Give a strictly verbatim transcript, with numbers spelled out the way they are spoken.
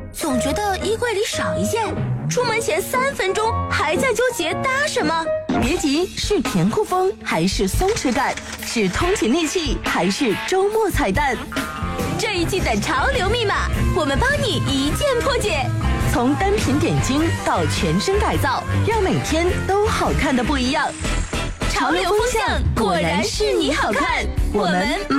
总觉得衣柜里少一件，出门前三分钟还在纠结搭什么。 别急，是甜酷风还是松弛感？是通勤利器还是周末彩蛋？ 这一季的潮流密码，我们帮你一键破解。 从单品点睛到全身改造，让每天都好看的不一样。 潮流风向果然是你好看，我们